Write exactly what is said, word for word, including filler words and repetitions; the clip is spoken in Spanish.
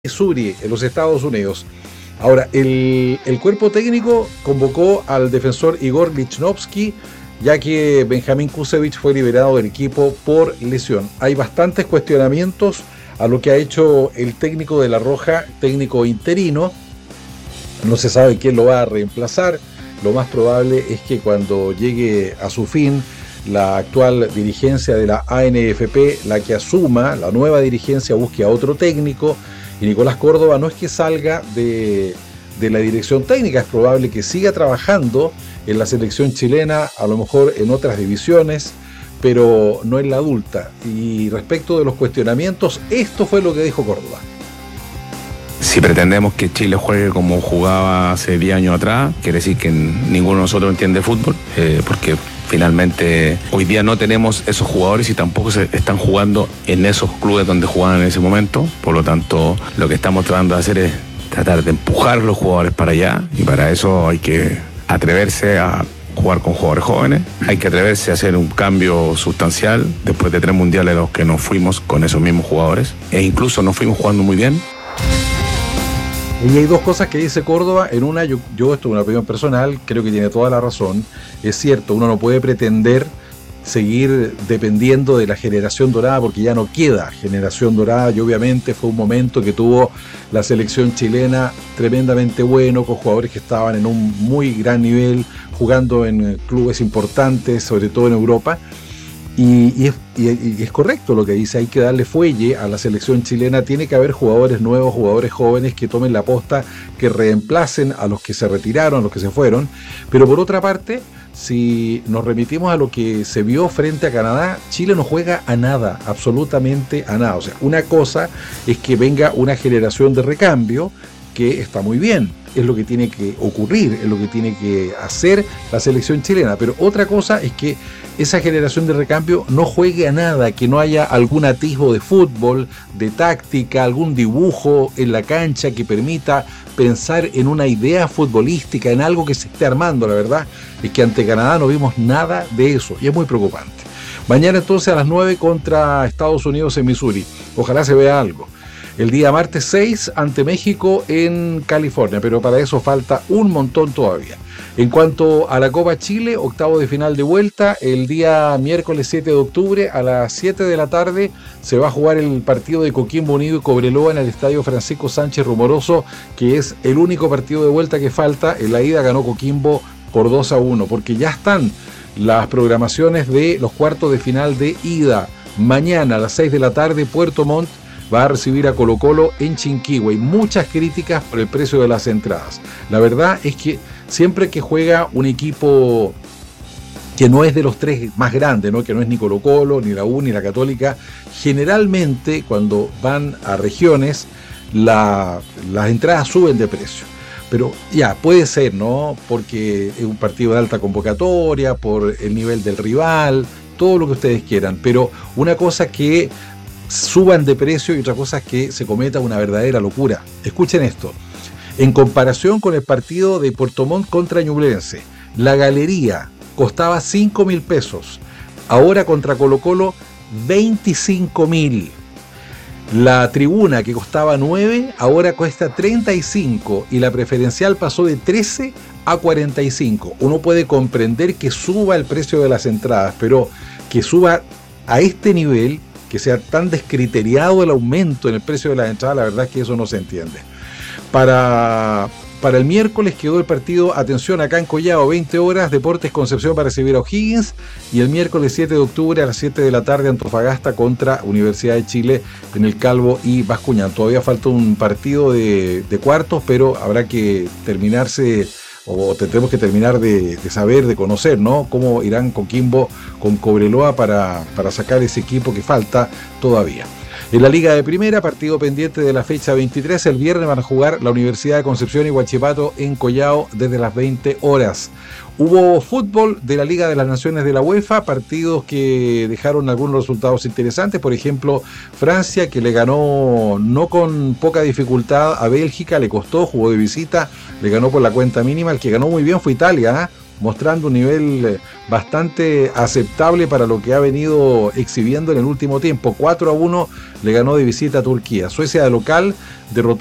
Missouri, en los Estados Unidos. Ahora, el, el cuerpo técnico convocó al defensor Igor Lichnowsky, ya que Benjamín Kusevich fue liberado del equipo por lesión. Hay bastantes cuestionamientos a lo que ha hecho el técnico de La Roja, técnico interino. No se sabe quién lo va a reemplazar. Lo más probable es que cuando llegue a su fin la actual dirigencia de la A N F P, la que asuma, la nueva dirigencia busque a otro técnico. Y Nicolás Córdoba no es que salga de, de la dirección técnica, es probable que siga trabajando en la selección chilena, a lo mejor en otras divisiones, pero no en la adulta. Y respecto de los cuestionamientos, esto fue lo que dijo Córdoba. Si pretendemos que Chile juegue como jugaba hace diez años atrás, quiere decir que ninguno de nosotros entiende fútbol, eh, porque finalmente hoy día no tenemos esos jugadores y tampoco se están jugando en esos clubes donde jugaban en ese momento. Por lo tanto, lo que estamos tratando de hacer es tratar de empujar a los jugadores para allá, y para eso hay que atreverse a jugar con jugadores jóvenes, hay que atreverse a hacer un cambio sustancial después de tres mundiales a los que nos fuimos con esos mismos jugadores, e incluso nos fuimos jugando muy bien. Y hay dos cosas que dice Córdoba. En una, yo, yo esto es una opinión personal, creo que tiene toda la razón. Es cierto, uno no puede pretender seguir dependiendo de la generación dorada, porque ya no queda generación dorada, y obviamente fue un momento que tuvo la selección chilena tremendamente bueno, con jugadores que estaban en un muy gran nivel, jugando en clubes importantes, sobre todo en Europa. Y, y, es, y, y es correcto lo que dice, hay que darle fuelle a la selección chilena, tiene que haber jugadores nuevos, jugadores jóvenes que tomen la posta, que reemplacen a los que se retiraron, a los que se fueron. Pero por otra parte, si nos remitimos a lo que se vio frente a Canadá, Chile no juega a nada, absolutamente a nada. O sea, una cosa es que venga una generación de recambio, que está muy bien, es lo que tiene que ocurrir, es lo que tiene que hacer la selección chilena, pero otra cosa es que esa generación de recambio no juegue a nada, que no haya algún atisbo de fútbol, de táctica, algún dibujo en la cancha que permita pensar en una idea futbolística, en algo que se esté armando. La verdad es que ante Canadá no vimos nada de eso y es muy preocupante. Mañana entonces a las nueve contra Estados Unidos en Missouri, ojalá se vea algo. El día martes seis ante México en California, pero para eso falta un montón todavía. En cuanto a la Copa Chile, octavo de final de vuelta, el día miércoles siete de octubre a las siete de la tarde se va a jugar el partido de Coquimbo Unido y Cobreloa en el estadio Francisco Sánchez Rumoroso, que es el único partido de vuelta que falta. En la ida ganó Coquimbo por dos a uno, porque ya están las programaciones de los cuartos de final de ida. Mañana a las seis de la tarde, Puerto Montt va a recibir a Colo Colo en Chinquihue. Muchas críticas por el precio de las entradas. La verdad es que siempre que juega un equipo que no es de los tres más grandes, ¿no? Que no es ni Colo Colo, ni la U, ni la Católica, generalmente cuando van a regiones, la, las entradas suben de precio. Pero ya, puede ser, ¿no? Porque es un partido de alta convocatoria, por el nivel del rival, todo lo que ustedes quieran. Pero una cosa que suban de precio y otra cosa es que se cometa una verdadera locura. Escuchen esto. En comparación con el partido de Puerto Montt contra Ñublense, la galería costaba cinco mil pesos. Ahora contra Colo Colo, veinticinco mil. La tribuna, que costaba nueve, ahora cuesta treinta y cinco, y la preferencial pasó de trece a cuarenta y cinco. Uno puede comprender que suba el precio de las entradas, pero que suba a este nivel, que sea tan descriteriado el aumento en el precio de las entradas, la verdad es que eso no se entiende. Para, para el miércoles quedó el partido, atención, acá en Collao, veinte horas, Deportes Concepción para recibir a O'Higgins, y el miércoles siete de octubre a las siete de la tarde, Antofagasta contra Universidad de Chile en el Calvo y Bascuñán. Todavía falta un partido de, de cuartos, pero habrá que terminarse, o tendremos que terminar de, de saber, de conocer, ¿no? Cómo irán Coquimbo con Cobreloa para, para sacar ese equipo que falta todavía. En la Liga de Primera, partido pendiente de la fecha veintitrés, el viernes van a jugar la Universidad de Concepción y Huachipato en Collao desde las veinte horas. Hubo fútbol de la Liga de las Naciones de la UEFA, partidos que dejaron algunos resultados interesantes. Por ejemplo, Francia, que le ganó no con poca dificultad a Bélgica, le costó, jugó de visita, le ganó por la cuenta mínima. El que ganó muy bien fue Italia, ¿eh? mostrando un nivel bastante aceptable para lo que ha venido exhibiendo en el último tiempo. cuatro a uno le ganó de visita a Turquía. Suecia de local derrotó